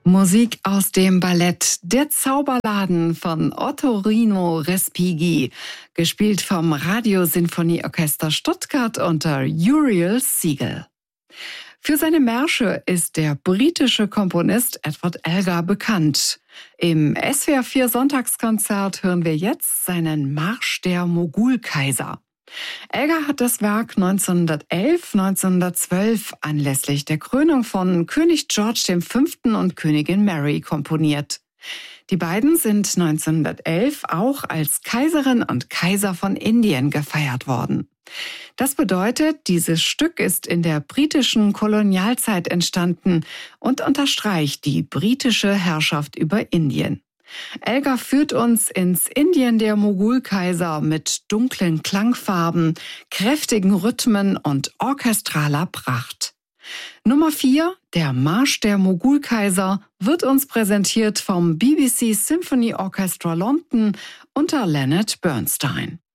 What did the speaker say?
Musik aus dem Ballett Der Zauberladen von Ottorino Respighi, gespielt vom Radiosinfonieorchester Stuttgart unter Uriel Siegel. Für seine Märsche ist der britische Komponist Edward Elgar bekannt. Im SWR 4 Sonntagskonzert hören wir jetzt seinen Marsch der Mogulkaiser. Elgar hat das Werk 1911 anlässlich der Krönung von König George V. und Königin Mary komponiert. Die beiden sind 1911 auch als Kaiserin und Kaiser von Indien gefeiert worden. Das bedeutet, dieses Stück ist in der britischen Kolonialzeit entstanden und unterstreicht die britische Herrschaft über Indien. Elgar führt uns ins Indien der Mogulkaiser mit dunklen Klangfarben, kräftigen Rhythmen und orchestraler Pracht. Nummer 4, der Marsch der Mogulkaiser, wird uns präsentiert vom BBC Symphony Orchestra London unter Leonard Bernstein.